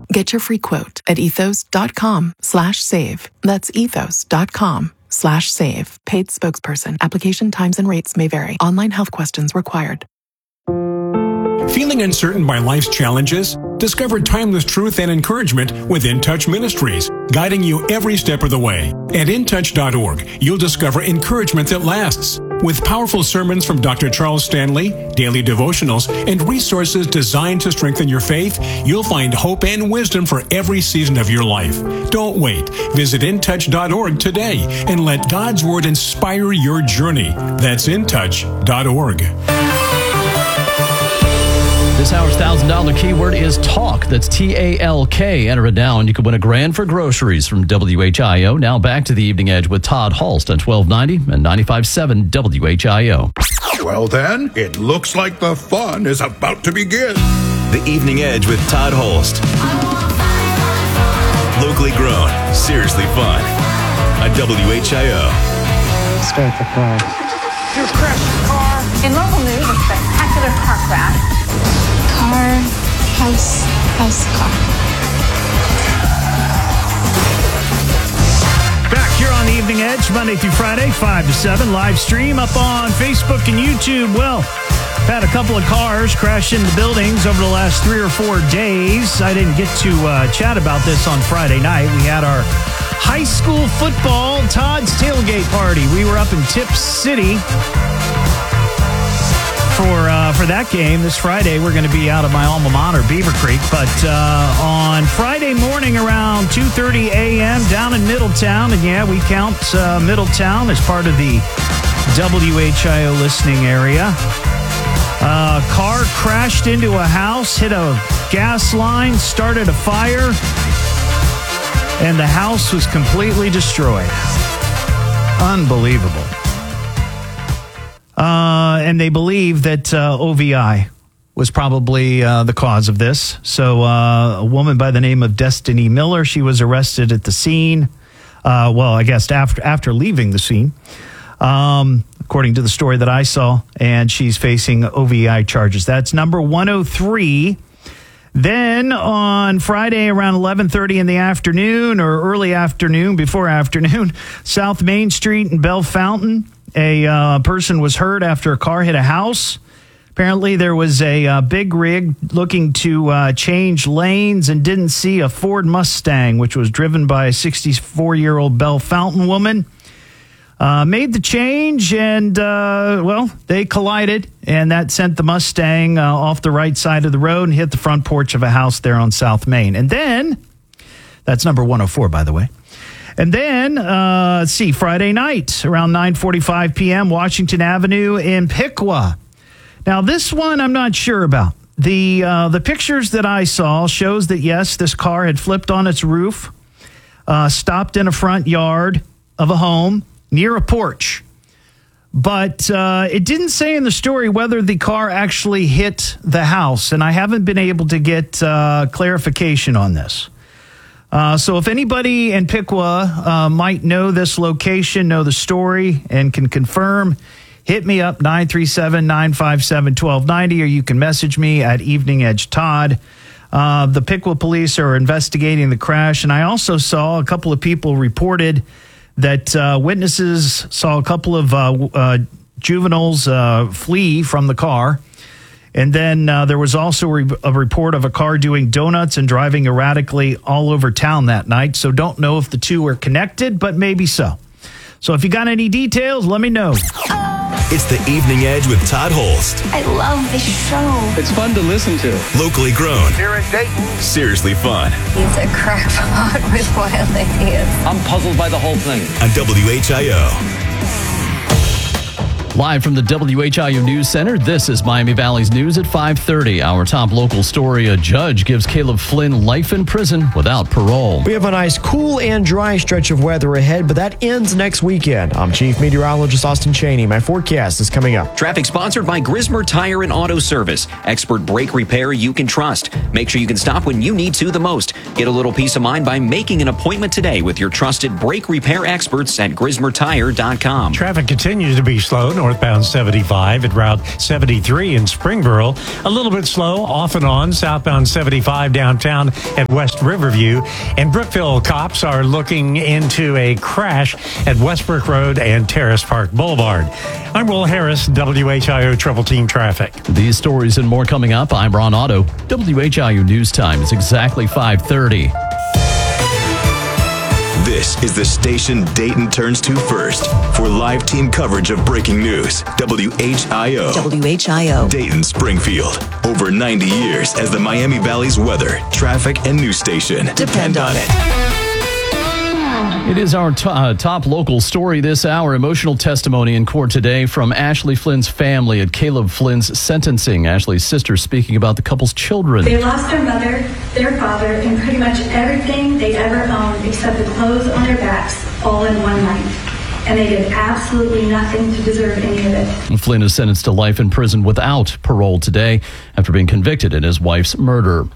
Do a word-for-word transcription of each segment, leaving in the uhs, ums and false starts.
Get your free quote at ethos.com slash save. That's ethos.com slash save. Paid spokesperson. Application times and rates may vary. Online health questions required. Feeling uncertain by life's challenges? Discover timeless truth and encouragement with In Touch Ministries, guiding you every step of the way. At in touch dot org, you'll discover encouragement that lasts. With powerful sermons from Doctor Charles Stanley, daily devotionals, and resources designed to strengthen your faith, you'll find hope and wisdom for every season of your life. Don't wait. Visit in touch dot org today and let God's Word inspire your journey. That's in touch dot org. This hour's one thousand dollars keyword is talk. That's T A L K. Enter it now and you can win a grand for groceries from W H I O. Now back to the Evening Edge with Todd Hulst on twelve ninety and ninety-five point seven W H I O. Well then, it looks like the fun is about to begin. The Evening Edge with Todd Hulst. Locally grown, seriously fun. On W H I O. Start the car. You crashed your car. In local news, a spectacular car crash. Car, house, house, car. Back here on the Evening Edge, Monday through Friday, five to seven, live stream up on Facebook and YouTube. Well, had a couple of cars crash into buildings over the last three or four days. I didn't get to uh, chat about this on Friday night. We had our high school football Todd's tailgate party. We were up in Tip City for uh, for that game. This Friday, we're going to be out of my alma mater, Beaver Creek. But uh, on Friday morning around two thirty a.m. down in Middletown, and yeah, we count uh, Middletown as part of the W H I O listening area. A car crashed into a house, hit a gas line, started a fire, and the house was completely destroyed. Unbelievable. Uh, and they believe that uh, O V I was probably uh, the cause of this. So uh, a woman by the name of Destiny Miller, she was arrested at the scene. Uh, well, I guess after after leaving the scene, um, according to the story that I saw, and she's facing O V I charges. That's number one oh three. Then on Friday around eleven thirty in the afternoon or early afternoon, before afternoon, South Main Street in Bell Fountain, a uh, person was hurt after a car hit a house. Apparently there was a uh, big rig looking to uh, change lanes and didn't see a Ford Mustang, which was driven by a sixty-four-year-old Bell Fountain woman. Uh, made the change and, uh, well, they collided, and that sent the Mustang uh, off the right side of the road and hit the front porch of a house there on South Main. And then, that's number one oh four, by the way. And then, uh, let's see, Friday night, around nine forty-five p.m., Washington Avenue in Piqua. Now, this one I'm not sure about. The, uh, the pictures that I saw shows that, yes, this car had flipped on its roof, uh, stopped in a front yard of a home, near a porch. But uh, it didn't say in the story whether the car actually hit the house, and I haven't been able to get uh, clarification on this. Uh, so if anybody in Piqua uh, might know this location, know the story, and can confirm, hit me up, nine three seven, nine five seven, one two nine zero, or you can message me at Evening Edge Todd. Uh, the Piqua police are investigating the crash, and I also saw a couple of people reported that uh, witnesses saw a couple of uh, uh, juveniles uh, flee from the car. And then uh, there was also re- a report of a car doing donuts and driving erratically all over town that night. So don't know if the two are connected, but maybe so. So if you got any details, let me know. It's the Evening Edge with Todd Hulst. I love this show. It's fun to listen to. Locally grown. Here in Dayton. Seriously fun. He's a crackpot with wild ideas. I'm puzzled by the whole thing. On W H I O. Live from the W H I O News Center, this is Miami Valley's News at five thirty. Our top local story, a judge gives Caleb Flynn life in prison without parole. We have a nice cool and dry stretch of weather ahead, but that ends next weekend. I'm Chief Meteorologist Austin Cheney. My forecast is coming up. Traffic sponsored by Grismer Tire and Auto Service. Expert brake repair you can trust. Make sure you can stop when you need to the most. Get a little peace of mind by making an appointment today with your trusted brake repair experts at Grismer Tire dot com. Traffic continues to be slow north northbound seventy-five at Route seventy-three in Springboro. A little bit slow off and on southbound seventy-five downtown at West Riverview. And Brookville cops are looking into a crash at Westbrook Road and Terrace Park Boulevard. I'm Will Harris, W H I O Trouble Team Traffic. These stories and more coming up. I'm Ron Otto. W H I O News Time is exactly five thirty. This is the station Dayton turns to first for live team coverage of breaking news. W H I O. W H I O. Dayton, Springfield. Over ninety years as the Miami Valley's weather, traffic, and news station. Depend on it. It is our t- uh, top local story this hour. Emotional testimony in court today from Ashley Flynn's family at Caleb Flynn's sentencing. Ashley's sister speaking about the couple's children. They lost their mother, their father, and pretty much everything they ever owned except the clothes on their backs all in one night. And they did absolutely nothing to deserve any of it. Flynn is sentenced to life in prison without parole today after being convicted in his wife's murder.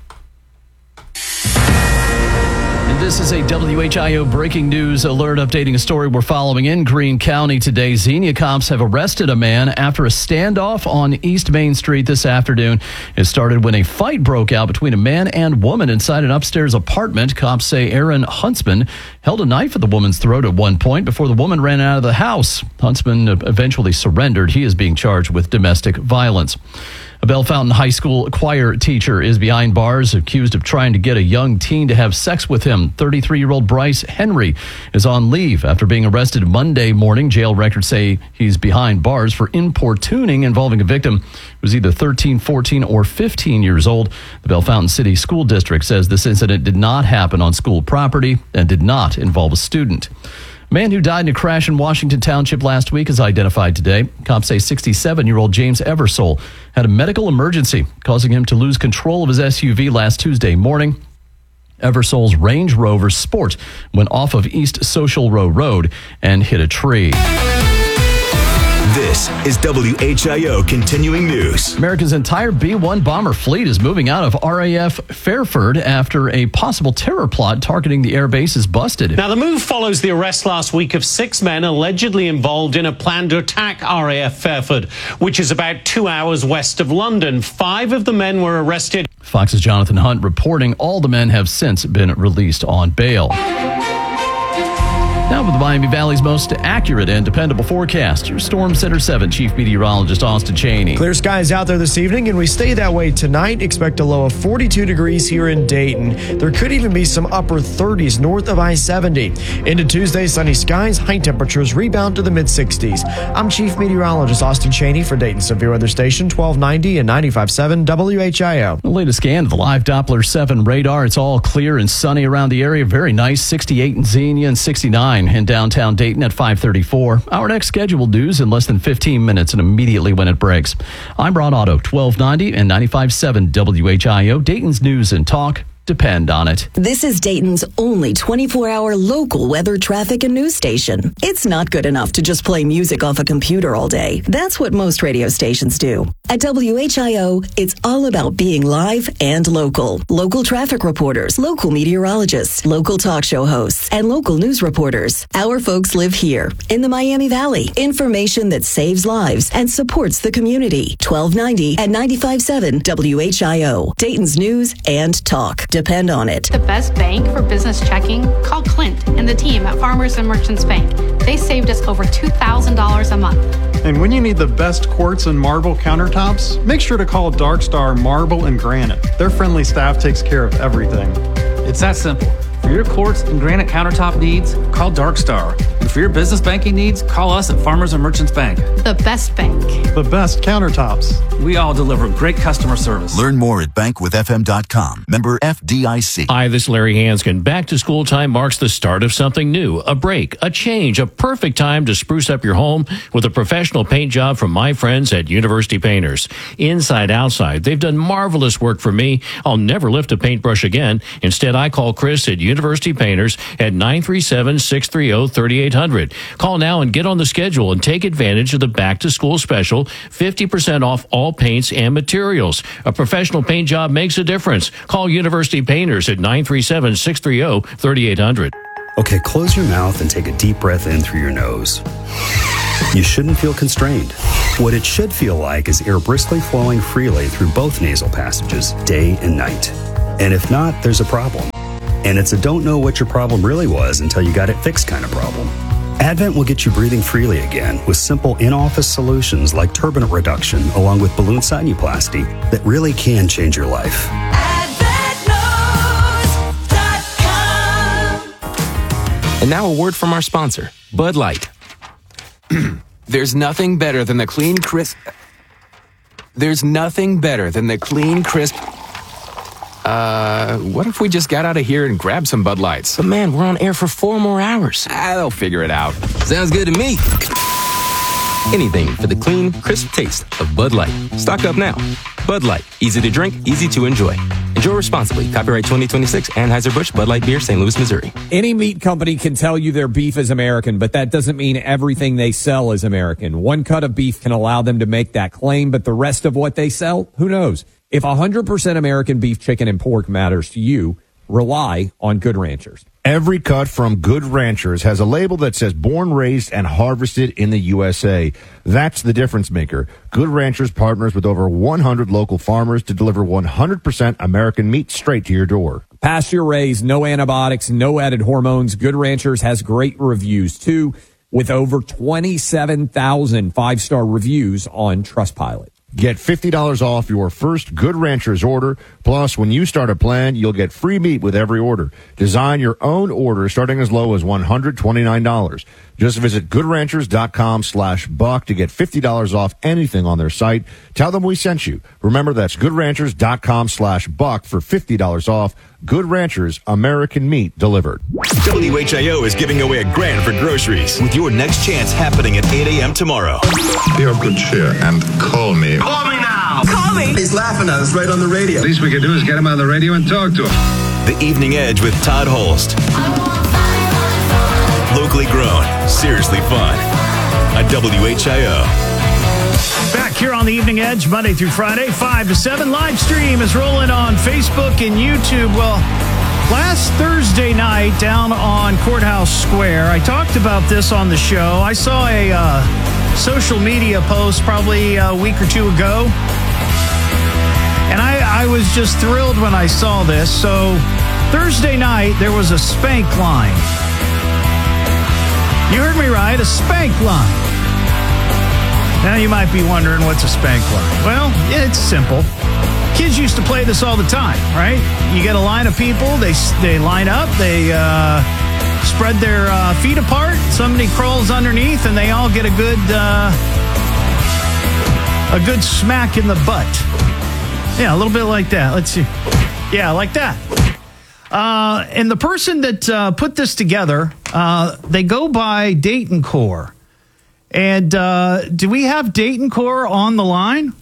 This is a W H I O breaking news alert updating a story we're following in Greene County today. Xenia cops have arrested a man after a standoff on East Main Street this afternoon. It started when a fight broke out between a man and woman inside an upstairs apartment. Cops say Aaron Huntsman held a knife at the woman's throat at one point before the woman ran out of the house. Huntsman eventually surrendered. He is being charged with domestic violence. A Bellefontaine High School choir teacher is behind bars, accused of trying to get a young teen to have sex with him. thirty-three-year-old Bryce Henry is on leave after being arrested Monday morning. Jail records say he's behind bars for importuning involving a victim who was either thirteen, fourteen, or fifteen years old. The Bellefontaine City School District says this incident did not happen on school property and did not involve a student. A man who died in a crash in Washington Township last week is identified today. Cops say sixty-seven-year-old James Eversole had a medical emergency, causing him to lose control of his S U V last Tuesday morning. Eversole's Range Rover Sport went off of East Social Row Road and hit a tree. This is W H I O Continuing News. America's entire B one bomber fleet is moving out of R A F Fairford after a possible terror plot targeting the air base is busted. Now, the move follows the arrest last week of six men allegedly involved in a plan to attack R A F Fairford, which is about two hours west of London. Five of the men were arrested. Fox's Jonathan Hunt reporting all the men have since been released on bail. Now with the Miami Valley's most accurate and dependable forecast, your Storm Center seven Chief Meteorologist Austin Cheney. Clear skies out there this evening, and we stay that way tonight. Expect a low of forty-two degrees here in Dayton. There could even be some upper thirties north of I seventy. Into Tuesday, sunny skies, high temperatures rebound to the mid-sixties. I'm Chief Meteorologist Austin Cheney for Dayton Severe Weather Station, twelve ninety and ninety-five point seven W H I O. The latest scan of the live Doppler seven radar. It's all clear and sunny around the area. Very nice. sixty-eight in Xenia and sixty-nine in downtown Dayton at five thirty-four. Our next scheduled news in less than fifteen minutes and immediately when it breaks. I'm Ron Otto, twelve ninety and ninety-five point seven W H I O. Dayton's news and talk. Depend on it. This is Dayton's only twenty-four hour local weather, traffic, and news station. It's not good enough to just play music off a computer all day. That's what most radio stations do. At W H I O, it's all about being live and local. Local traffic reporters, local meteorologists, local talk show hosts, and local news reporters. Our folks live here in the Miami Valley. Information that saves lives and supports the community. twelve ninety and ninety-five point seven W H I O. Dayton's news and talk. Depend on it. The best bank for business checking? Call Clint and the team at Farmers and Merchants Bank. They saved us over two thousand dollars a month. And when you need the best quartz and marble countertops, make sure to call Dark Star Marble and Granite. Their friendly staff takes care of everything. It's that simple. For your quartz and granite countertop needs, call Dark Star. And for your business banking needs, call us at Farmers and Merchants Bank. The best bank. The best countertops. We all deliver great customer service. Learn more at bank with f m dot com. Member F D I C. Hi, this is Larry Hanskin. Back to school time marks the start of something new, a break, a change, a perfect time to spruce up your home with a professional paint job from my friends at University Painters. Inside, outside, they've done marvelous work for me. I'll never lift a paintbrush again. Instead, I call Chris at University Painters at nine three seven, six three zero, three eight zero zero. Call now and get on the schedule and take advantage of the back to school special, fifty percent off all paints and materials. A professional paint job makes a difference. Call University Painters at nine three seven, six three zero, three eight zero zero. Okay, close your mouth and take a deep breath in through your nose. You shouldn't feel constrained. What it should feel like is air briskly flowing freely through both nasal passages, day and night. And if not, there's a problem. And it's a don't know what your problem really was until you got it fixed kind of problem. Advent will get you breathing freely again with simple in-office solutions like turbinate reduction along with balloon sinuplasty that really can change your life. And now a word from our sponsor, Bud Light. There's nothing better than the clean, crisp... There's nothing better than the clean, crisp... Uh, what if we just got out of here and grabbed some Bud Lights? But man, we're on air for four more hours. Ah, they'll figure it out. Sounds good to me. Anything for the clean, crisp taste of Bud Light. Stock up now. Bud Light. Easy to drink, easy to enjoy. Enjoy responsibly. Copyright twenty twenty-six, Anheuser-Busch, Bud Light Beer, Saint Louis, Missouri. Any meat company can tell you their beef is American, but that doesn't mean everything they sell is American. One cut of beef can allow them to make that claim, but the rest of what they sell, who knows? If one hundred percent American beef, chicken, and pork matters to you, rely on Good Ranchers. Every cut from Good Ranchers has a label that says born, raised, and harvested in the U S A. That's the difference maker. Good Ranchers partners with over one hundred local farmers to deliver one hundred percent American meat straight to your door. Pasture raised, no antibiotics, no added hormones. Good Ranchers has great reviews, too, with over twenty-seven thousand five-star reviews on Trustpilot. Get fifty dollars off your first Good Ranchers order. Plus, when you start a plan, you'll get free meat with every order. Design your own order starting as low as one hundred twenty-nine dollars. Just visit goodranchers.com slash buck to get fifty dollars off anything on their site. Tell them we sent you. Remember, that's goodranchers.com slash buck for fifty dollars off. Good Ranchers, American meat delivered. W H I O is giving away a grand for groceries with your next chance happening at eight a.m. tomorrow. Be of good cheer and call me. Call me now! Call me! He's laughing at us right on the radio. The least we can do is get him on the radio and talk to him. The Evening Edge with Todd Holst. Locally grown, seriously fun. On W H I O. Back here on the Evening Edge, Monday through Friday, five to seven. Live stream is rolling on Facebook and YouTube. Well, last Thursday night down on Courthouse Square, I talked about this on the show. I saw a uh, social media post probably a week or two ago, and I, I was just thrilled when I saw this. So Thursday night, there was a spank line. You heard me right, a spank line. Now you might be wondering, what's a spank line? Well, it's simple. Kids used to play this all the time, right? You get a line of people, they they line up, they uh, spread their uh, feet apart, somebody crawls underneath, and they all get a good uh, a good smack in the butt. Yeah, a little bit like that. Let's see. Yeah, like that. Uh, and the person that uh, put this together, uh, they go by Dayton Core. And uh, do we have Dayton Core on the line?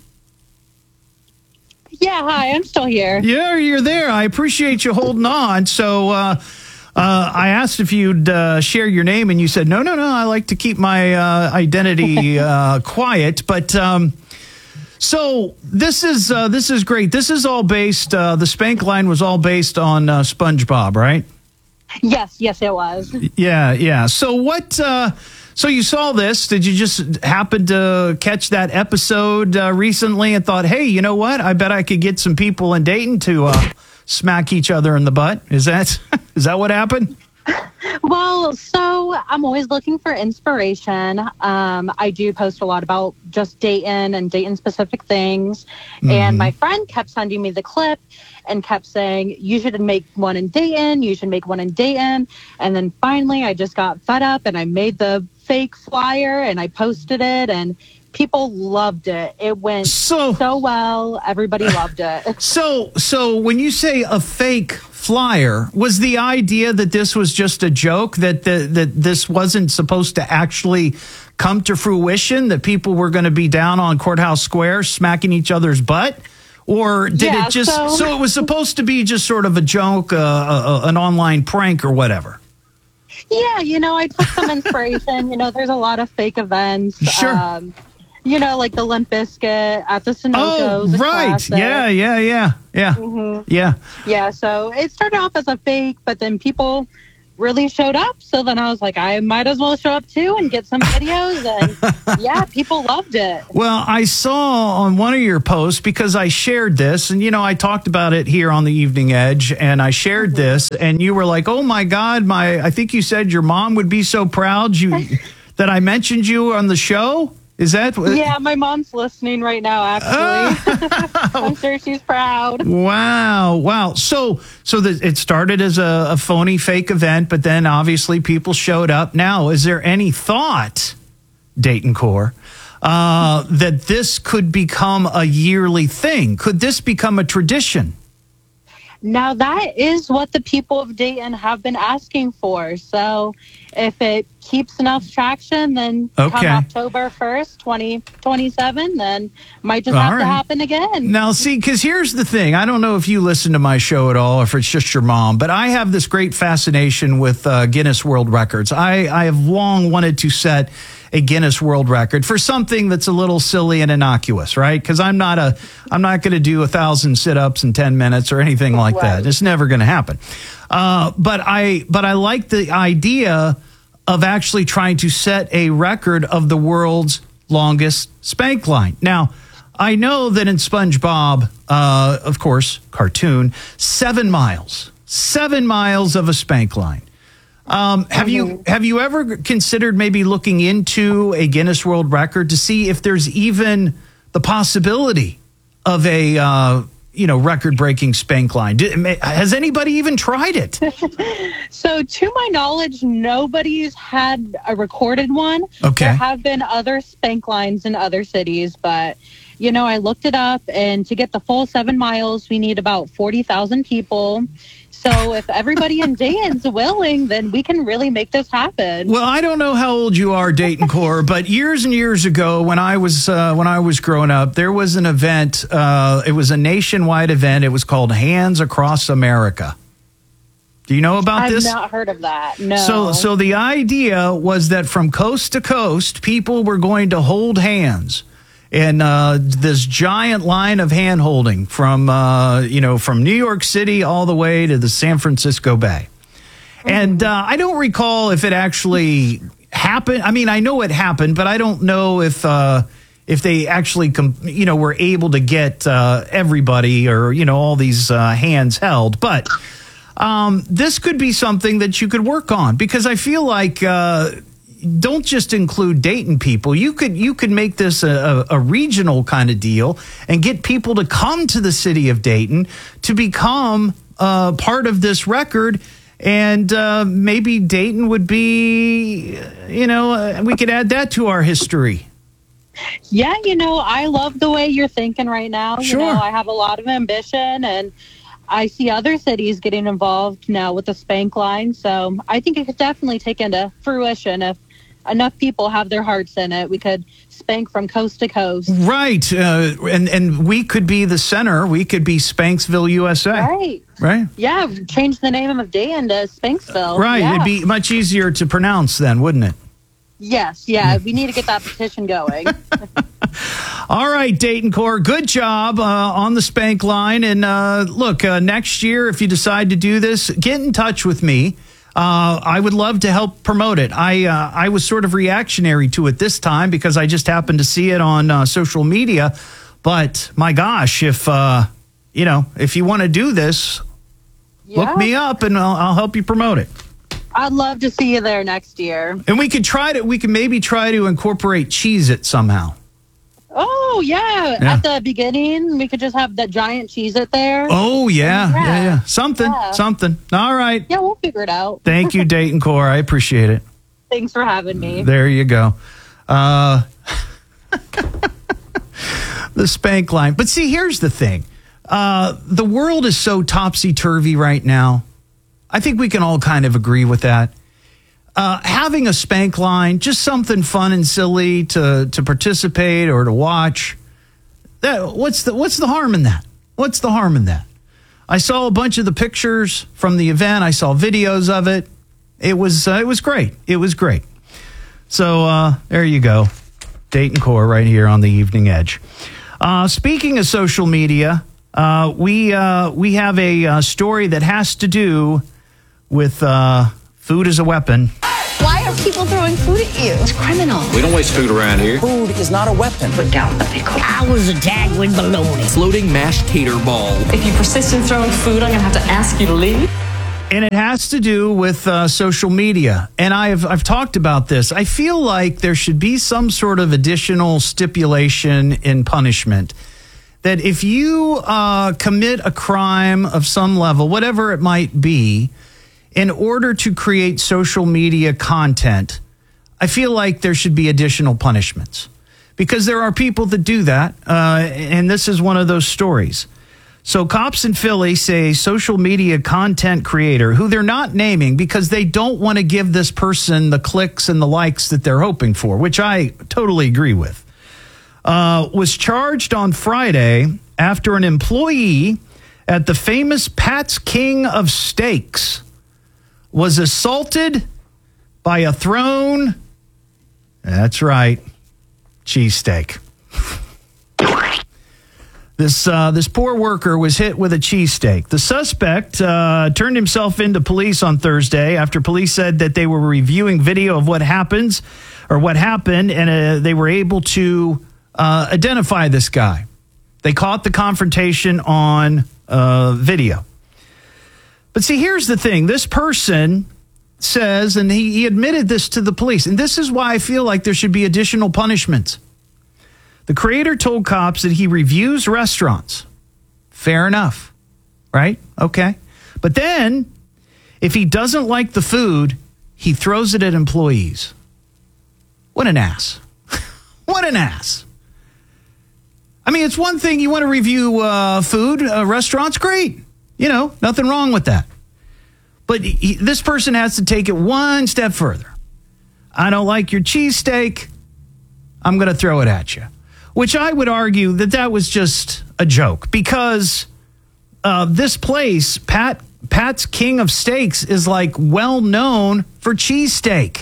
Yeah, hi, I'm still here. Yeah, you're there. I appreciate you holding on. So uh, uh, I asked if you'd uh, share your name, and you said, no, no, no, I like to keep my uh, identity uh, quiet. But um, so this is uh, this is great. This is all based, uh, the spank line was all based on uh, SpongeBob, right? Yes, yes, it was. Yeah, yeah. So what... Uh, So you saw this. Did you just happen to catch that episode uh, recently and thought, hey, you know what? I bet I could get some people in Dayton to uh, smack each other in the butt. Is that is that what happened? Well, so I'm always looking for inspiration. Um, I do post a lot about just Dayton and Dayton-specific things. Mm-hmm. And my friend kept sending me the clip and kept saying, you should make one in Dayton, you should make one in Dayton. And then finally, I just got fed up and I made the fake flyer and I posted it, and people loved it. It went so, so well. Everybody loved it. So, so when you say a fake flyer, was the idea that this was just a joke, that the, that this wasn't supposed to actually come to fruition, that people were going to be down on Courthouse Square smacking each other's butt? Or did yeah, it just, so, so it was supposed to be just sort of a joke, uh, uh, an online prank or whatever? Yeah, you know, I took some inspiration. You know, there's a lot of fake events. Sure. Um, you know, like the Limp Bizkit at the Sunoco's. Oh, right. Classic. Yeah, yeah, yeah, yeah. Mm-hmm. Yeah. Yeah, so it started off as a fake, but then people really showed up. So then I was like, I might as well show up too and get some videos. And yeah, people loved it. Well, I saw on one of your posts, because I shared this, and you know, I talked about it here on the Evening Edge, and I shared mm-hmm. this, and you were like, oh my God, my, I think you said your mom would be so proud you that I mentioned you on the show. Is that? Yeah, my mom's listening right now, actually. I'm sure she's proud. Wow. Wow. So, so the, it started as a, a phony fake event, but then obviously people showed up. Now, is there any thought, Dayton Core, uh, that this could become a yearly thing? Could this become a tradition? Now, that is what the people of Dayton have been asking for. So if it keeps enough traction, then okay. come October first, twenty twenty-seven, then might just All have right. to happen again. Now, see, because here's the thing. I don't know if you listen to my show at all, or if it's just your mom, but I have this great fascination with uh, Guinness World Records. I, I have long wanted to set a Guinness World Record for something that's a little silly and innocuous, right? Because I'm not a, I'm not going to do a thousand sit-ups in ten minutes or anything like Right. that. It's never going to happen. Uh, but I, but I like the idea of actually trying to set a record of the world's longest spank line. Now, I know that in SpongeBob, uh, of course, cartoon, seven miles, seven miles of a spank line. Um, have you have you ever considered maybe looking into a Guinness World Record to see if there's even the possibility of a uh, you know record-breaking spank line? Did, has anybody even tried it? So to my knowledge, nobody's had a recorded one. Okay. There have been other spank lines in other cities, but you know, I looked it up, and to get the full seven miles, we need about forty thousand people. So if everybody in Dayton's willing, then we can really make this happen. Well, I don't know how old you are, Dayton Core, but years and years ago, when I was uh, when I was growing up, there was an event. Uh, it was a nationwide event. It was called Hands Across America. Do you know about I've this? I've not heard of that. No. So, so the idea was that from coast to coast, people were going to hold hands. And uh, this giant line of hand holding from, uh, you know, from New York City all the way to the San Francisco Bay. Mm-hmm. And uh, I don't recall if it actually happened. I mean, I know it happened, but I don't know if uh, if they actually, com- you know, were able to get uh, everybody or, you know, all these uh, hands held. But um, this could be something that you could work on, because I feel like uh, don't just include Dayton people. You could you could make this a, a regional kind of deal and get people to come to the city of Dayton to become uh, part of this record. And uh, maybe Dayton would be, you know, uh, we could add that to our history. Yeah, you know, I love the way you're thinking right now. Sure. You know, I have a lot of ambition, and I see other cities getting involved now with the spank line. So I think it could definitely take into fruition if enough people have their hearts in it. We could spank from coast to coast. Right. Uh, and, and we could be the center. We could be Spanksville, U S A. Right. Right. Yeah. Change the name of Dayton to Spanksville. Right. Yeah. It'd be much easier to pronounce then, wouldn't it? Yes. Yeah. We need to get that petition going. All right, Dayton Core, good job uh, on the spank line. And uh, look, uh, next year, if you decide to do this, get in touch with me. Uh, I would love to help promote it. I uh, I was sort of reactionary to it this time because I just happened to see it on uh, social media. But my gosh, if uh, you know, if you want to do this, Yeah. look me up and I'll, I'll help you promote it. I'd love to see you there next year. And we could try to. We could maybe try to incorporate Cheez-It somehow. Oh, yeah. Yeah. At the beginning, we could just have that giant Cheez-It there. Oh yeah, yeah, yeah, yeah. Something, Yeah. something. All right. Yeah, we'll figure it out. Thank you, Dayton Core. I appreciate it. Thanks for having me. There you go. Uh, the spank line. But see, here's the thing. Uh, the world is so topsy-turvy right now. I think we can all kind of agree with that. Uh, having a spank line, just something fun and silly to, to participate or to watch. That, what's the what's the harm in that? What's the harm in that? I saw a bunch of the pictures from the event. I saw videos of it. It was uh, it was great. It was great. So uh, there you go, Dayton Core right here on the Evening Edge. Uh, speaking of social media, uh, we uh, we have a uh, story that has to do with uh, food is a weapon. Why are people throwing food at you? It's criminal. We don't waste food around here. Food is not a weapon. Put down the pickle. I was attacked with bologna. Floating mashed tater ball. If you persist in throwing food, I'm going to have to ask you to leave. And it has to do with uh, social media. And I've, I've talked about this. I feel like there should be some sort of additional stipulation in punishment that if you uh, commit a crime of some level, whatever it might be, in order to create social media content, I feel like there should be additional punishments because there are people that do that. Uh, and this is one of those stories. So cops in Philly say social media content creator, who they're not naming because they don't want to give this person the clicks and the likes that they're hoping for, which I totally agree with, uh, was charged on Friday after an employee at the famous Pat's King of Steaks was assaulted by a thrown, that's right, cheesesteak. This uh, this poor worker was hit with a cheesesteak. The suspect uh, turned himself into police on Thursday after police said that they were reviewing video of what happens or what happened, and uh, they were able to uh, identify this guy. They caught the confrontation on uh, video. But see, here's the thing. This person says, and he, he admitted this to the police, and this is why I feel like there should be additional punishments. The creator told cops that he reviews restaurants. Fair enough, right? Okay. But then, if he doesn't like the food, he throws it at employees. What an ass. What an ass. I mean, it's one thing you want to review uh, food, uh, restaurants, great. You know, nothing wrong with that. But he, this person has to take it one step further. I don't like your cheesesteak. I'm going to throw it at you. Which I would argue that that was just a joke because uh, this place, Pat Pat's King of Steaks, is like well known for cheesesteak.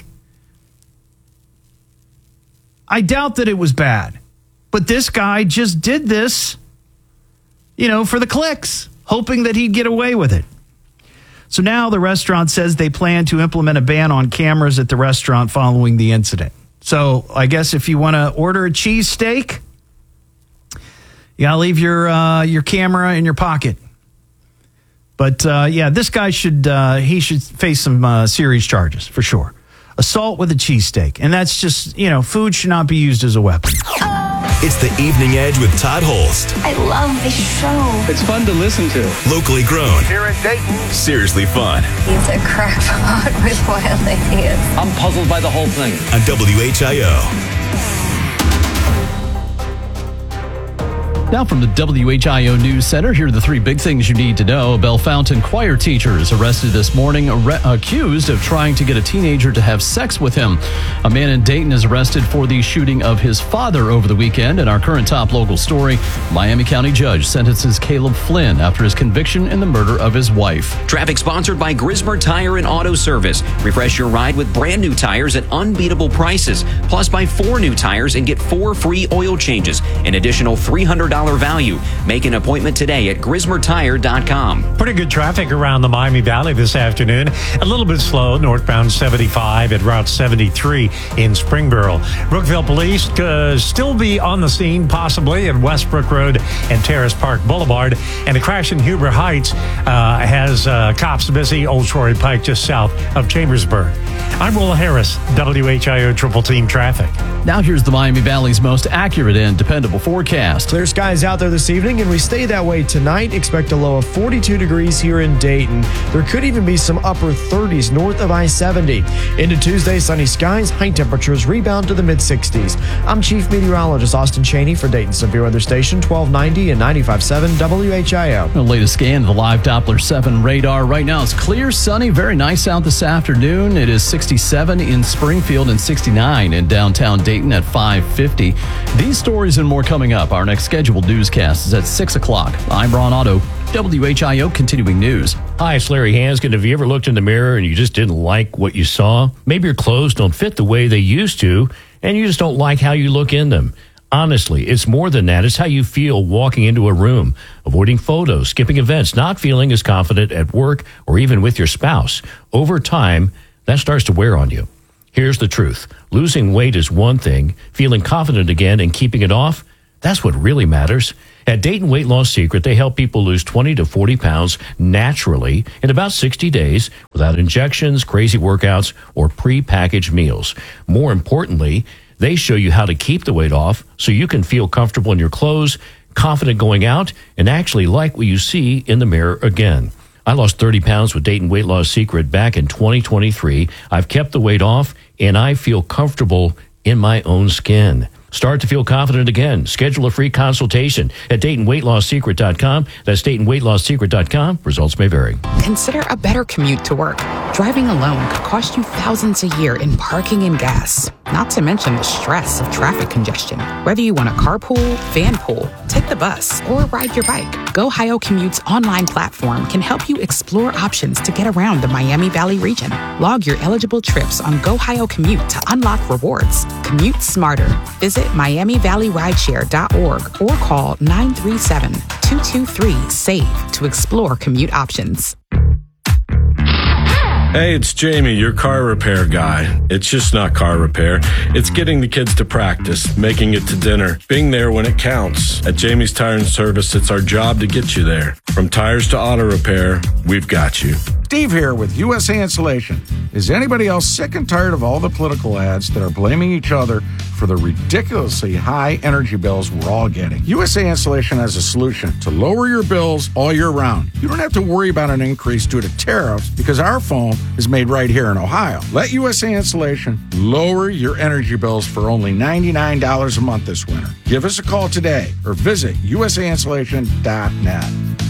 I doubt that it was bad. But this guy just did this, you know, for the clicks, hoping that he'd get away with it. So now the restaurant says they plan to implement a ban on cameras at the restaurant following the incident. So I guess if you want to order a cheesesteak, you got to leave your uh, your camera in your pocket. But uh, yeah, this guy should uh, he should face some uh, serious charges for sure. Assault with a cheesesteak. And that's just, you know, food should not be used as a weapon. It's the Evening Edge with Todd Holst. I love this show. It's fun to listen to. Locally grown. Here in Dayton. Seriously fun. He's a crackpot with wild ideas. I'm puzzled by the whole thing. On W H I O. Now from the W H I O News Center, here are the three big things you need to know. A Bellefontaine choir teacher is arrested this morning, ar- accused of trying to get a teenager to have sex with him. A man in Dayton is arrested for the shooting of his father over the weekend. And our current top local story, Miami County judge sentences Caleb Flynn after his conviction in the murder of his wife. Traffic sponsored by Grismer Tire and Auto Service. Refresh your ride with brand new tires at unbeatable prices. Plus, buy four new tires and get four free oil changes. An additional three hundred dollars value. Make an appointment today at grismer tire dot com. Pretty good traffic around the Miami Valley this afternoon. A little bit slow northbound seventy-five at Route seventy-three in Springboro. Brookville police uh, still be on the scene possibly at Westbrook Road and Terrace Park Boulevard. And a crash in Huber Heights uh, has uh, cops busy Old Troy Pike just south of Chambersburg. I'm Will Harris, W H I O Triple Team Traffic. Now here's the Miami Valley's most accurate and dependable forecast. Clear skies out there this evening, and we stay that way tonight. Expect a low of forty-two degrees here in Dayton. There could even be some upper thirties north of I seventy. Into Tuesday, sunny skies, high temperatures rebound to the mid-sixties. I'm Chief Meteorologist Austin Cheney for Dayton Severe Weather Station twelve ninety and ninety-five point seven W H I O. The latest scan of the live Doppler seven radar. Right now it's clear, sunny, very nice out this afternoon. It is sixty-seven in Springfield and sixty-nine in downtown Dayton at five fifty. These stories and more coming up. Our next scheduled newscast is at six o'clock. I'm Ron Otto, W H I O Continuing News. Hi, it's Larry Hanskin. Have you ever looked in the mirror and you just didn't like what you saw? Maybe your clothes don't fit the way they used to, and you just don't like how you look in them. Honestly, it's more than that. It's how you feel walking into a room, avoiding photos, skipping events, not feeling as confident at work or even with your spouse. Over time, that starts to wear on you. Here's the truth. Losing weight is one thing. Feeling confident again and keeping it off, that's what really matters. At Dayton Weight Loss Secret, they help people lose twenty to forty pounds naturally in about sixty days without injections, crazy workouts, or pre-packaged meals. More importantly, they show you how to keep the weight off so you can feel comfortable in your clothes, confident going out, and actually like what you see in the mirror again. I lost thirty pounds with Dayton Weight Loss Secret back in twenty twenty-three. I've kept the weight off, and I feel comfortable in my own skin. Start to feel confident again. Schedule a free consultation at Dayton Weight Loss Secret dot com. That's Dayton Weight Loss Secret dot com. Results may vary. Consider a better commute to work. Driving alone could cost you thousands a year in parking and gas, not to mention the stress of traffic congestion. Whether you want a carpool, van pool, take the bus, or ride your bike, GoHio Commute's online platform can help you explore options to get around the Miami Valley region. Log your eligible trips on GoHio Commute to unlock rewards. Commute smarter. Visit Miami Valley Rideshare dot org or call nine three seven, two two three, S A V E to explore commute options. Hey, it's Jamie, your car repair guy. It's just not car repair. It's getting the kids to practice, making it to dinner, being there when it counts. At Jamie's Tire and Service, it's our job to get you there. From tires to auto repair, we've got you. Steve here with U S A Insulation. Is anybody else sick and tired of all the political ads that are blaming each other for the ridiculously high energy bills we're all getting? U S A Insulation has a solution to lower your bills all year round. You don't have to worry about an increase due to tariffs because our foam is made right here in Ohio. Let U S A Insulation lower your energy bills for only ninety-nine dollars a month this winter. Give us a call today or visit U S A insulation dot net.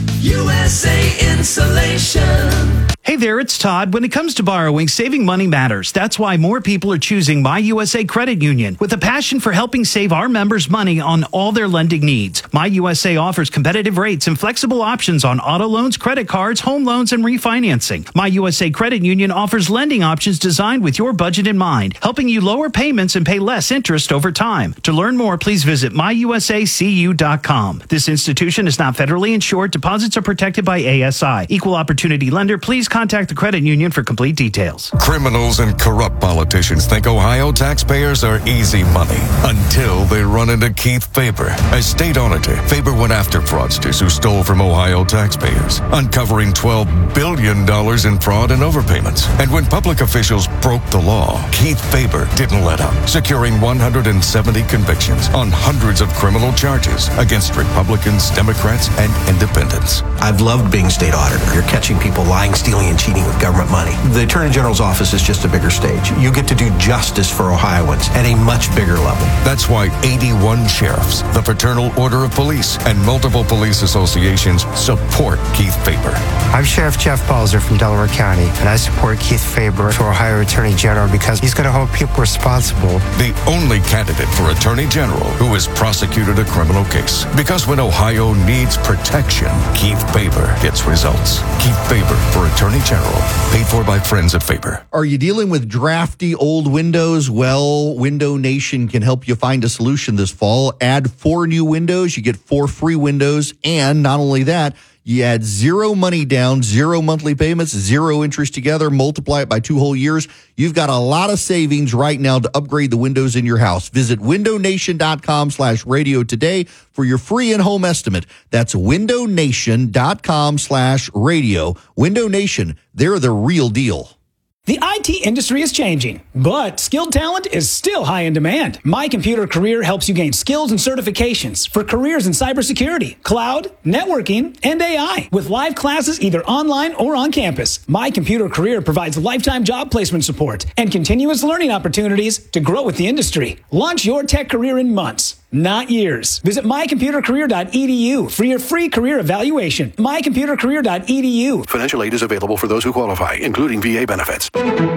U S A Insulation. Hey there, it's Todd. When it comes to borrowing, saving money matters. That's why more people are choosing My U S A Credit Union with a passion for helping save our members money on all their lending needs. My U S A offers competitive rates and flexible options on auto loans, credit cards, home loans, and refinancing. My U S A Credit Union offers lending options designed with your budget in mind, helping you lower payments and pay less interest over time. To learn more, please visit my u s a c u dot com. This institution is not federally insured. Deposits are protected by A S I. Equal opportunity lender. Please contact the credit union for complete details. Criminals and corrupt politicians think Ohio taxpayers are easy money until they run into Keith Faber. As state auditor, Faber went after fraudsters who stole from Ohio taxpayers, uncovering twelve billion dollars in fraud and overpayments. And when public officials broke the law, Keith Faber didn't let up, securing one hundred seventy convictions on hundreds of criminal charges against Republicans, Democrats, and independents. I've loved being state auditor. You're catching people lying, stealing, and cheating with government money. The Attorney General's office is just a bigger stage. You get to do justice for Ohioans at a much bigger level. That's why eighty-one sheriffs, the Fraternal Order of Police, and multiple police associations support Keith Faber. I'm Sheriff Jeff Balzer from Delaware County, and I support Keith Faber for Ohio Attorney General because he's going to hold people responsible. The only candidate for Attorney General who has prosecuted a criminal case. Because when Ohio needs protection, Keith Faber gets results. Keith Faber for Attorney General, paid for by friends of Faber. Are you dealing with drafty old windows? Well, Window Nation can help you find a solution this fall. Add four new windows, you get four free windows, and not only that, you add zero money down, zero monthly payments, zero interest together, multiply it by two whole years. You've got a lot of savings right now to upgrade the windows in your house. Visit window nation dot com slash radio today for your free in-home estimate. That's window nation dot com slash radio. Window Nation, they're the real deal. The I T industry is changing, but skilled talent is still high in demand. My Computer Career helps you gain skills and certifications for careers in cybersecurity, cloud, networking, and A I. With live classes either online or on campus, My Computer Career provides lifetime job placement support and continuous learning opportunities to grow with the industry. Launch your tech career in months, not years. Visit my computer career dot e d u for your free career evaluation. my computer career dot e d u. Financial aid is available for those who qualify, including V A benefits.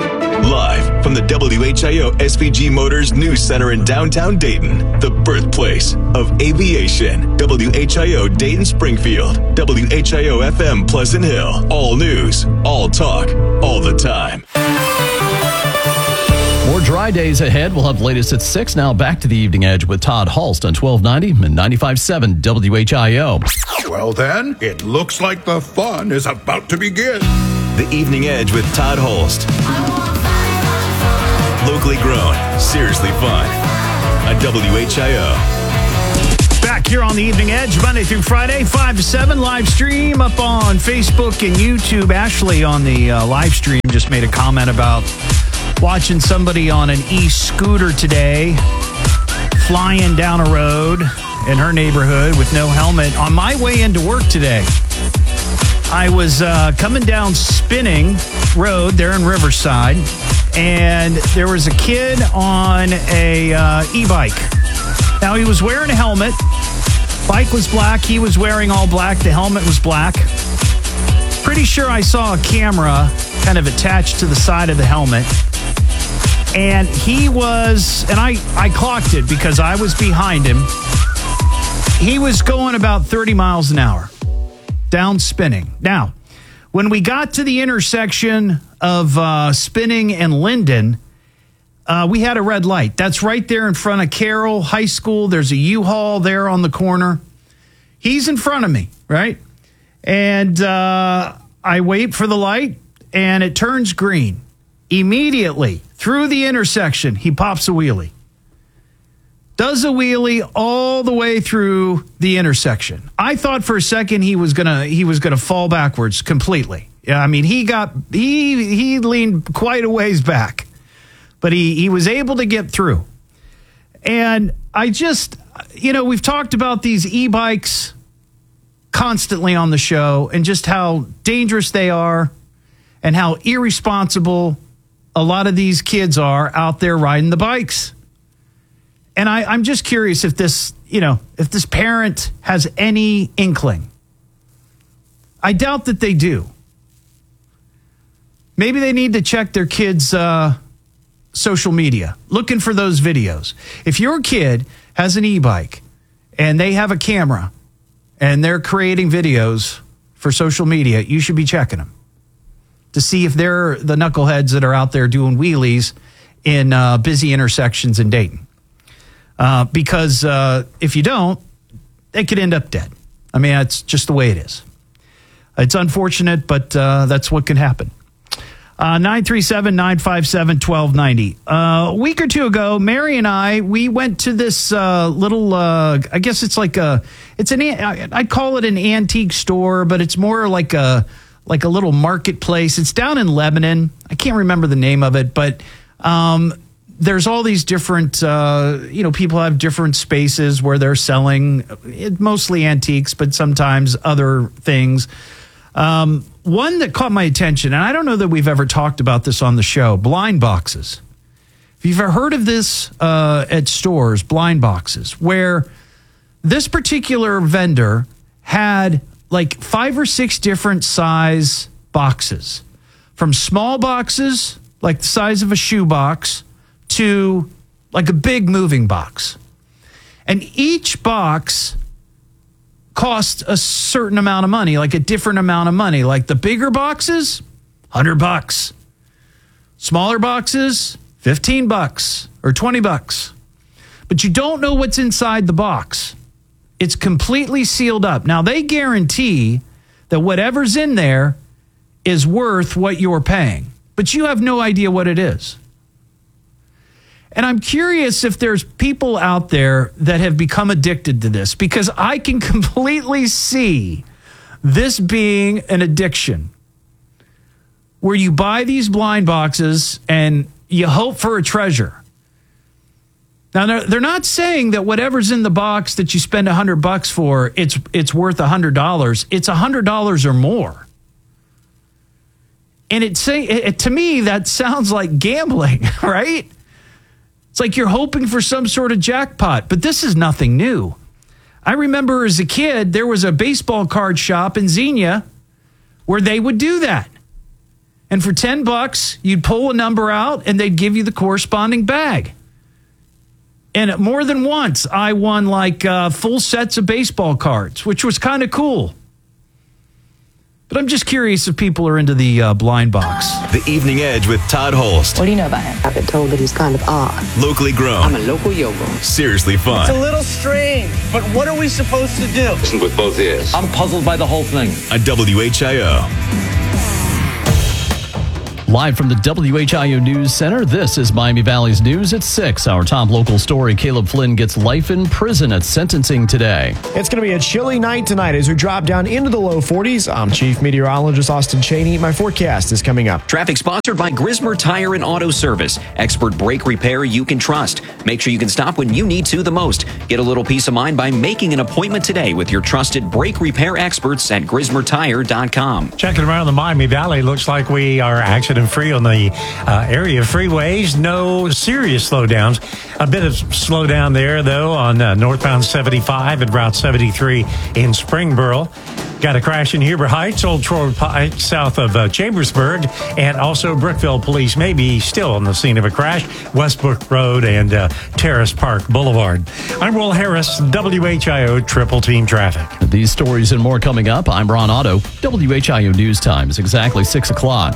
Live from the W H I O S V G Motors News Center in downtown Dayton, the birthplace of aviation. W H I O Dayton Springfield, W H I O F M Pleasant Hill. All news, all talk, all the time. More dry days ahead. We'll have the latest at six. Now back to the Evening Edge with Todd Halst on twelve ninety and ninety-five point seven W H I O. Well then, it looks like the fun is about to begin. The Evening Edge with Todd Holst. Locally grown, seriously fun. On W H I O. Back here on the Evening Edge, Monday through Friday, five to seven, live stream up on Facebook and YouTube. Ashley on the uh, live stream just made a comment about watching somebody on an e-scooter today flying down a road in her neighborhood with no helmet. On my way into work today, I was uh, coming down Spinning Road there in Riverside, and there was a kid on a uh, e-bike. Now, he was wearing a helmet. Bike was black. He was wearing all black. The helmet was black. Pretty sure I saw a camera kind of attached to the side of the helmet. And he was, and I, I clocked it because I was behind him. He was going about thirty miles an hour down Spinning. Now, when we got to the intersection of uh, Spinning and Linden, uh, we had a red light. That's right there in front of Carroll High School. There's a U-Haul there on the corner. He's in front of me, right? And uh, I wait for the light, and it turns green. Immediately, through the intersection, he pops a wheelie. Does a wheelie all the way through the intersection. I thought for a second he was gonna he was gonna fall backwards completely. Yeah, I mean he got he he leaned quite a ways back, but he he was able to get through. And I just, you know, we've talked about these e-bikes constantly on the show and just how dangerous they are and how irresponsible a lot of these kids are out there riding the bikes. And I, I'm just curious if this, you know, if this parent has any inkling. I doubt that they do. Maybe they need to check their kids' uh, social media, looking for those videos. If your kid has an e-bike and they have a camera and they're creating videos for social media, you should be checking them to see if they're the knuckleheads that are out there doing wheelies in uh, busy intersections in Dayton. Uh, because uh, if you don't, they could end up dead. I mean, that's just the way it is. It's unfortunate, but uh, that's what can happen. Uh, nine three seven, nine five seven, one two nine zero. Uh, a week or two ago, Mary and I, we went to this uh, little, uh, I guess it's like a, it's an, I'd call it an antique store, but it's more like a, like a little marketplace. It's down in Lebanon. I can't remember the name of it, but um, there's all these different, uh, you know, people have different spaces where they're selling it, mostly antiques, but sometimes other things. Um, one that caught my attention, and I don't know that we've ever talked about this on the show, blind boxes. If you've ever heard of this uh, at stores, blind boxes, where this particular vendor had like five or six different size boxes, from small boxes, like the size of a shoebox, to like a big moving box. And each box cost a certain amount of money, like a different amount of money. Like the bigger boxes, one hundred bucks. Smaller boxes, fifteen bucks or twenty bucks. But you don't know what's inside the box. It's completely sealed up. Now, they guarantee that whatever's in there is worth what you're paying, but you have no idea what it is. And I'm curious if there's people out there that have become addicted to this, because I can completely see this being an addiction where you buy these blind boxes and you hope for a treasure. Now, they're not saying that whatever's in the box that you spend one hundred bucks for, it's it's worth one hundred dollars. It's one hundred dollars or more. And it, say, it to me, that sounds like gambling, right? It's like you're hoping for some sort of jackpot, but this is nothing new. I remember as a kid, there was a baseball card shop in Xenia where they would do that. And for ten bucks, you'd pull a number out and they'd give you the corresponding bag. And more than once, I won like uh, full sets of baseball cards, which was kind of cool. But I'm just curious if people are into the uh, blind box. The Evening Edge with Todd Holst. What do you know about him? I've been told that he's kind of odd. Locally grown. I'm a local yogo. Seriously fun. It's a little strange, but what are we supposed to do? Listen with both ears. I'm puzzled by the whole thing. On W H I O. Live from the W H I O News Center, this is Miami Valley's News at six. Our top local story, Caleb Flynn gets life in prison at sentencing today. It's going to be a chilly night tonight as we drop down into the low forties. I'm Chief Meteorologist Austin Cheney. My forecast is coming up. Traffic sponsored by Grismer Tire and Auto Service. Expert brake repair you can trust. Make sure you can stop when you need to the most. Get a little peace of mind by making an appointment today with your trusted brake repair experts at grismer tire dot com. Checking around the Miami Valley, looks like we are accident free on the uh, area freeways. No serious slowdowns. A bit of slowdown there, though, on uh, northbound seventy-five and Route seventy-three in Springboro. Got a crash in Huber Heights, Old Troy Pike, south of uh, Chambersburg, and also Brookville police may be still on the scene of a crash, Westbrook Road and uh, Terrace Park Boulevard. I'm Will Harris, W H I O Triple Team Traffic. These stories and more coming up. I'm Ron Otto. W H I O News Time is exactly six o'clock.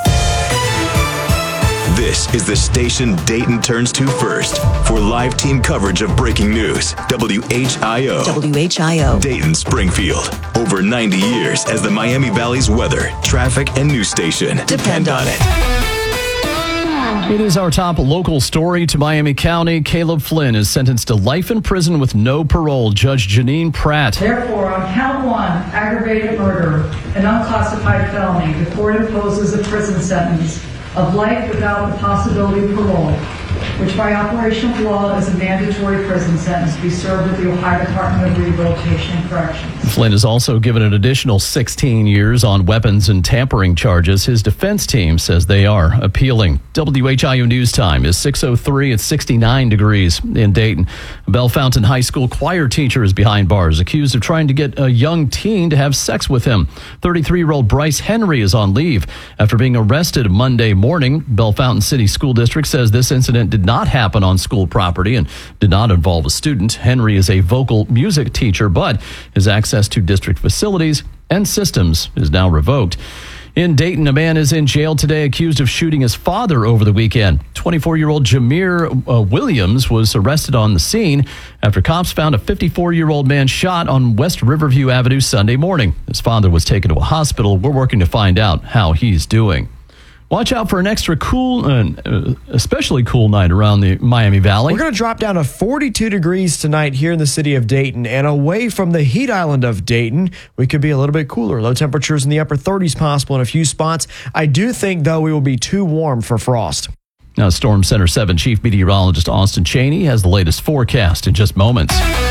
This is the station Dayton turns to first for live team coverage of breaking news. W H I O. W H I O. Dayton Springfield. Over ninety years as the Miami Valley's weather, traffic, and news station. Depend on it. It is our top local story to Miami County. Caleb Flynn is sentenced to life in prison with no parole. Judge Janine Pratt. Therefore, on count one, aggravated murder, an unclassified felony, the court imposes a prison sentence of life without the possibility of parole, which by operation of law is a mandatory prison sentence to be served with the Ohio Department of Rehabilitation and Corrections. Flynn is also given an additional sixteen years on weapons and tampering charges. His defense team says they are appealing. W H I O News Time is six oh three. It's sixty-nine degrees in Dayton. A Bell Fountain High School choir teacher is behind bars, accused of trying to get a young teen to have sex with him. thirty-three-year-old Bryce Henry is on leave after being arrested Monday morning. Bell Fountain City School District says this incident did not happen on school property and did not involve a student. Henry is a vocal music teacher, but his access to district facilities and systems is now revoked. In Dayton, a man is in jail today accused of shooting his father over the weekend. twenty-four-year-old Jameer uh, Williams was arrested on the scene after cops found a fifty-four-year-old man shot on West Riverview Avenue Sunday morning. His father was taken to a hospital. We're working to find out how he's doing. Watch out for an extra cool, uh, especially cool night around the Miami Valley. We're going to drop down to forty-two degrees tonight here in the city of Dayton, and away from the heat island of Dayton, we could be a little bit cooler. Low temperatures in the upper thirties possible in a few spots. I do think, though, we will be too warm for frost. Now, Storm Center seven Chief Meteorologist Austin Cheney has the latest forecast in just moments.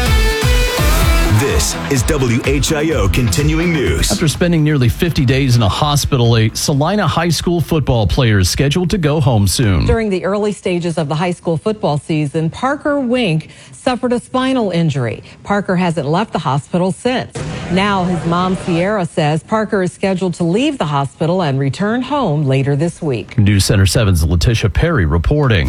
This is W H I O Continuing News. After spending nearly fifty days in a hospital, a Salina High School football player is scheduled to go home soon. During the early stages of the high school football season, Parker Wink suffered a spinal injury. Parker hasn't left the hospital since. Now his mom, Sierra, says Parker is scheduled to leave the hospital and return home later this week. News Center seven's Letitia Perry reporting.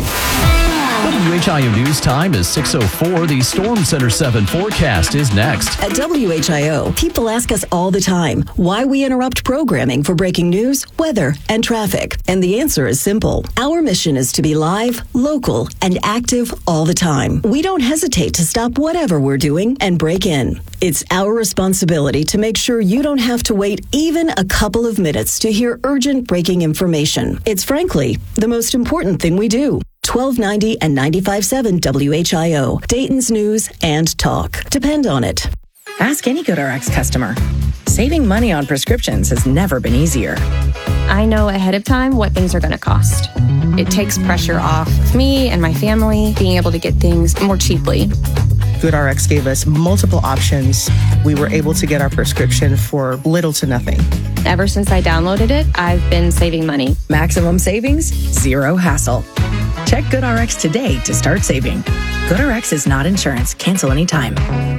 W H I O News Time is six oh four. The Storm Center seven forecast is next. At W H I O, people ask us all the time why we interrupt programming for breaking news, weather, and traffic. And the answer is simple. Our mission is to be live, local, and active all the time. We don't hesitate to stop whatever we're doing and break in. It's our responsibility to make sure you don't have to wait even a couple of minutes to hear urgent breaking information. It's frankly the most important thing we do. twelve ninety and ninety-five point seven W H I O, Dayton's News and Talk. Depend on it. Ask any GoodRx customer. Saving money on prescriptions has never been easier. I know ahead of time what things are going to cost. It takes pressure off me and my family being able to get things more cheaply. GoodRx gave us multiple options. We were able to get our prescription for little to nothing. Ever since I downloaded it, I've been saving money. Maximum savings, zero hassle. Check GoodRx today to start saving. GoodRx is not insurance. Cancel anytime.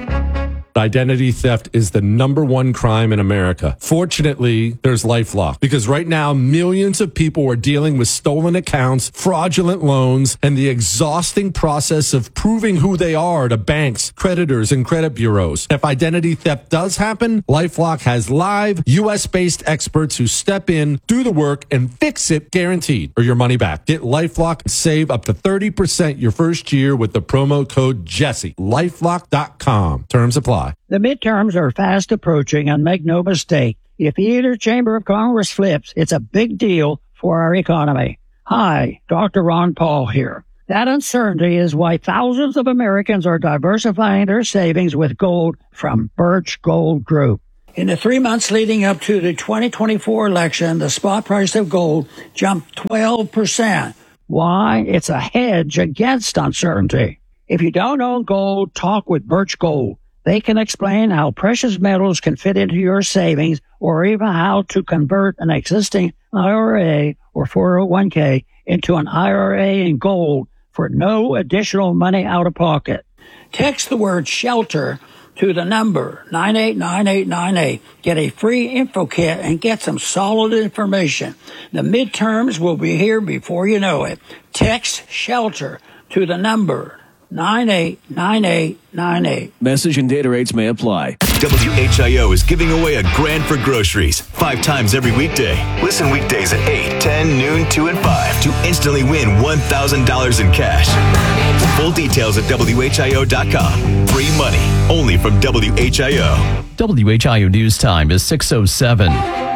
Identity theft is the number one crime in America. Fortunately, there's LifeLock, because right now millions of people are dealing with stolen accounts, fraudulent loans, and the exhausting process of proving who they are to banks, creditors, and credit bureaus. If identity theft does happen, LifeLock has live U S-based experts who step in, do the work, and fix it guaranteed, or your money back. Get LifeLock and save up to thirty percent your first year with the promo code Jesse. LifeLock dot com. Terms apply. The midterms are fast approaching, and make no mistake, if either chamber of Congress flips, it's a big deal for our economy. Hi, Doctor Ron Paul here. That uncertainty is why thousands of Americans are diversifying their savings with gold from Birch Gold Group. In the three months leading up to the twenty twenty-four election, the spot price of gold jumped twelve percent. Why? It's a hedge against uncertainty. If you don't own gold, talk with Birch Gold. They can explain how precious metals can fit into your savings or even how to convert an existing I R A or four oh one k into an I R A in gold for no additional money out of pocket. Text the word SHELTER to the number nine eight nine eight nine eight. Get a free info kit and get some solid information. The midterms will be here before you know it. Text SHELTER to the number nine eight nine eight nine eight. Message and data rates may apply. W H I O is giving away a grand for groceries five times every weekday. Listen weekdays at eight, ten, noon, two, and five to instantly win one thousand dollars in cash. Full details at W H I O dot com. Free money only from W H I O. W H I O News Time is six oh seven.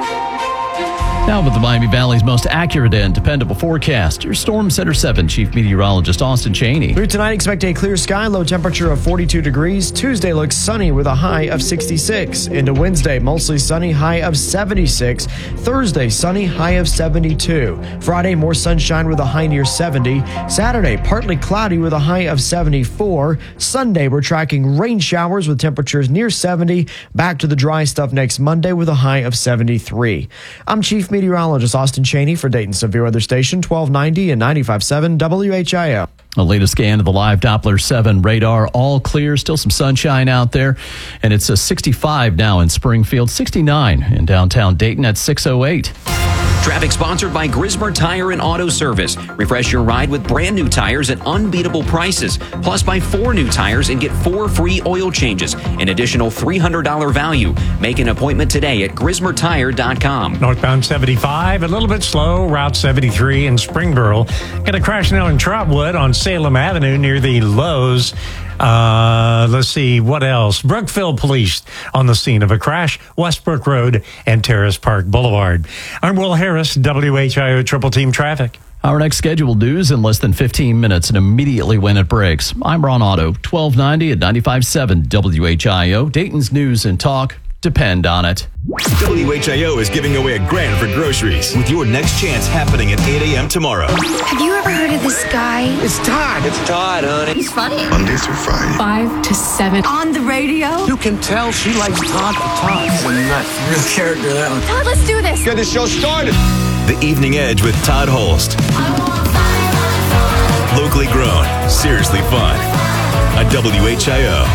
Now with the Miami Valley's most accurate and dependable forecast, your Storm Center seven Chief Meteorologist Austin Cheney. Through tonight, expect a clear sky, low temperature of forty-two degrees. Tuesday looks sunny with a high of sixty-six. Into Wednesday, mostly sunny, high of seventy-six. Thursday, sunny, high of seventy-two. Friday, more sunshine with a high near seventy. Saturday, partly cloudy with a high of seventy-four. Sunday, we're tracking rain showers with temperatures near seventy. Back to the dry stuff next Monday with a high of seventy-three. I'm Chief Meteorologist Austin Cheney for Dayton Severe Weather Station twelve ninety and ninety-five point seven W H I O. The latest scan of the live Doppler seven radar, all clear, still some sunshine out there. And it's a sixty-five now in Springfield, sixty-nine in downtown Dayton at six oh eight. Traffic sponsored by Grismer Tire and Auto Service. Refresh your ride with brand new tires at unbeatable prices. Plus, buy four new tires and get four free oil changes. An additional three hundred dollars value. Make an appointment today at grismer tire dot com. Northbound seventy-five, a little bit slow. Route seventy-three in Springboro. Got a crash now in Trotwood on Salem Avenue near the Lowe's. Uh, let's see, what else? Brookville Police on the scene of a crash, Westbrook Road and Terrace Park Boulevard. I'm Will Harris, W H I O Triple Team Traffic. Our next scheduled news in less than fifteen minutes and immediately when it breaks. I'm Ron Otto, twelve ninety at ninety-five point seven W H I O. Dayton's News and Talk. Depend on it. W H I O is giving away a grand for groceries with your next chance happening at eight a.m. tomorrow. Have you ever heard of this guy? It's Todd. It's Todd, honey. He's funny. Monday through Friday. Five to seven. On the radio? You can tell she likes Todd the Todd. He's a nut. Real character, that one. Todd, let's do this. Get the show started. The Evening Edge with Todd Holst. Locally grown, seriously fun. On W H I O.